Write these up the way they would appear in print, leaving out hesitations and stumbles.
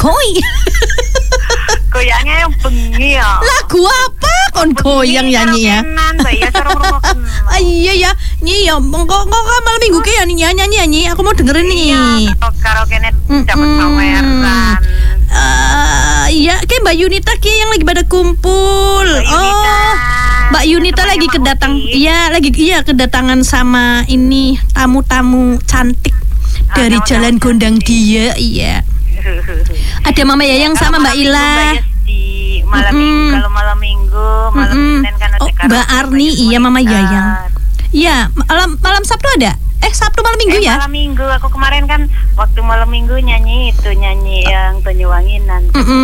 hoi. Goyangnya yang bengi ya. Lagu apa kon goyang nyanyi ya? Iya ya, nyi ya. Kok malam minggu ke ya nyanyi. Aku mau dengerin nih. Iya, karaoke-nya dapat pameran. Iya, kayak Mbak Yunita kayak yang lagi pada kumpul. Mbak Yunita lagi kedatangan sama ini tamu-tamu cantik dari Jalan Gondang Dia. Iya. Ada Mama Yayang sama Mbak Ila. Malam minggu, kalau malam Senin kan ada Mbak Arni, iya Mama Yayang. Iya, malam Sabtu ada? Sabtu malam minggu ya? Malam minggu, aku kemarin kan waktu malam minggu nyanyi yang Banyuwanginan.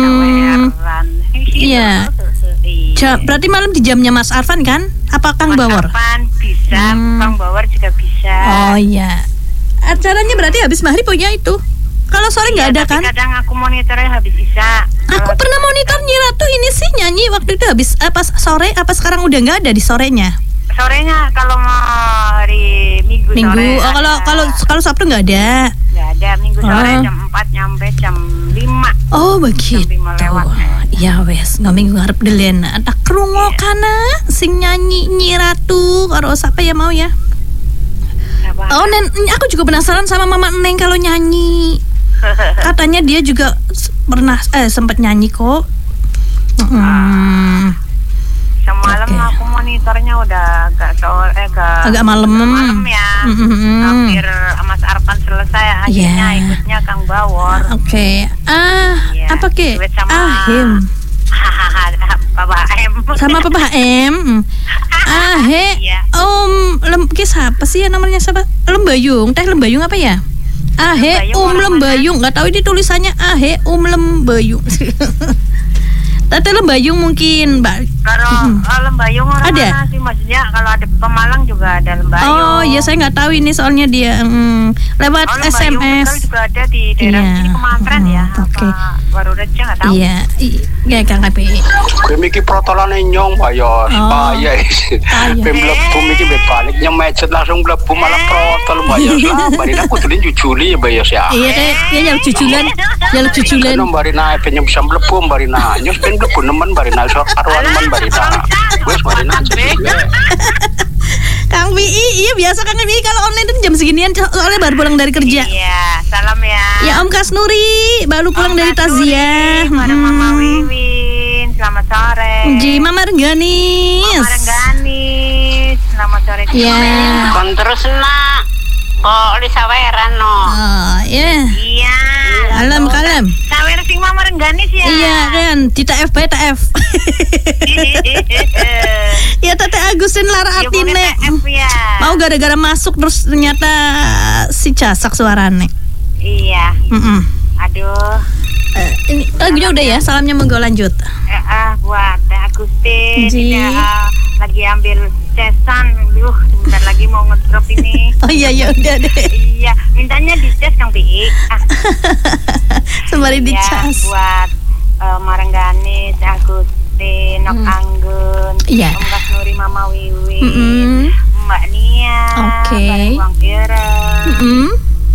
Iya. Berarti malam di jamnya Mas Arfan kan? Apa Kang Bawor? Arfan bisa, Kang Bawor juga bisa. Oh iya. Acaranya berarti habis maghrib punya itu. Kalau sore nggak ada kan? Kadang aku monitornya habis isa. Aku pernah monitor Nyi Ratu ini sih nyanyi waktu itu habis sore apa sekarang udah nggak ada di sorenya? Sorenya kalau mau hari Minggu sore. Kalau Sabtu nggak ada. Nggak ada, Minggu sore jam 4 nyampe jam 5. Oh begitu. Ya wes, nggak minggu harap delen. Ada krungo kana sing nyanyi Nyi Ratu karo siapa ya mau ya? Oh, aku juga penasaran sama Mama Neng kalau nyanyi. Katanya dia juga pernah sempat nyanyi kok. Semalam aku monitornya udah agak malam ya. Hampir Mas Arfan selesai, akhirnya ikutnya Kang Bawor. Oke. Apa ke? Ahim. Papa M. Sama Papa M. Siapa sih ya namanya siapa? Lembayung apa ya? Lembayung. Nggak tahu ini tulisannya Lembayung. Tete Lembayung mungkin, Mbak. Kalau Lembayung orang ada? Mana sih maksudnya? Kalau ada Pemalang juga ada Lembayung. Oh, iya saya nggak tahu ini soalnya dia lewat SMS. Juga ada di daerah sini Kemantren ya. Oke. Baru Reja nggak tahu. Iya, Kang KPI. Kowe iki protolane nyong bayar. Bahaya iki. Pemlebu iki balik nyemejet langsung mlebu malah protol bayar. Barina kudune jujuli ya bayar ya. Iya kayak yang jujulan. Barina pengen bisa mlebu barina. Nyos ben mlebu nemen barina iso karo nemen barina. Wes barina. Kang PI, iya biasa Kang PI kalau online itu jam seginian soalnya baru pulang dari kerja. Iya, salam ya. Ya Om Kasnuri, baru pulang dari Taziah. Mama Wiwin, selamat sore. Mama Rengganis. Selamat sore. Iya. Kon terus nak. Kok di saweran no. Oh, iya. Iya. Kalem. Sawer sing Mama Rengganis ya. Iya kan, di TF. Ya Tete Agusin Lara Atine. Ya. Mau gara-gara masuk terus ternyata si casak suarane. Iya. Aduh. Ini lagunya udah ya, salamnya monggo lanjut. Buat Teh Agustin. Lagi ambil cesan, sebentar lagi mau ngedrop ini. Oh iya udah deh. Iya, mintanya di ces Kang PI. Sembari di cas. Buat Marengganis, Agustin, Nok Anggun, Om Kasnuri, Mama Wiwi, Mbak Nia, Bang Ireng.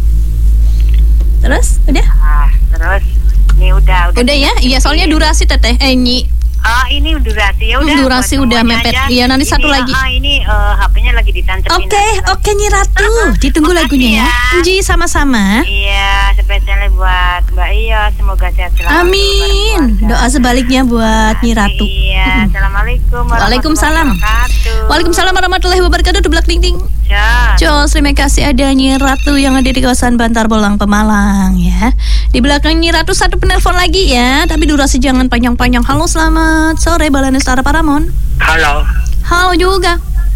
Terus udah? Terus ini udah ya? Iya, soalnya durasi Teteh Nyi. Ini durasi ya udah. Durasi udah mepet. Iya, nanti satu lagi. Ini HP-nya lagi ditancapin. Oke Nyi Ratu. Ditunggu lagunya ya. Nji sama-sama. Iya, spesialnya buat Mbak Iya, semoga sehat selalu. Amin. Doa sebaliknya buat Nyi Ratu. Iya, Assalamualaikum Waalaikumsalam. Waalaikumsalam warahmatullahi wabarakatuh. Dublak ting ting. Jos, terima kasih ada Nyi Ratu yang ada di kawasan Bantar Bolang Pemalang ya. Di belakang Nyi Ratu satu penelpon lagi ya, tapi durasi jangan panjang-panjang. Halo, selamat sore Balane Setara Paramon. Halo juga.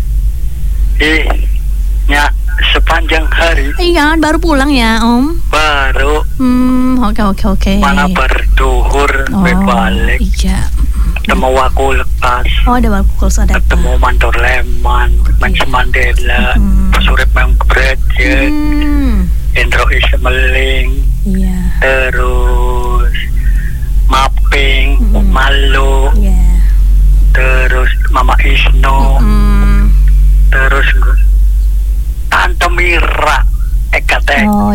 Ya, sepanjang hari. Iya, baru pulang ya Om. Baru. Oke. Mana berduhur, balik. Iya. Ketemu Waku Lekas. Ada Waku Lekas. Ketemu Mantor Leman, Mansi Mandela, Surip Mengkebrejet, Indro Ismeling. Iya. Terus Maping, Malu. Iya. Terus Mama Isno. Terus Tante Mira. Eka teh.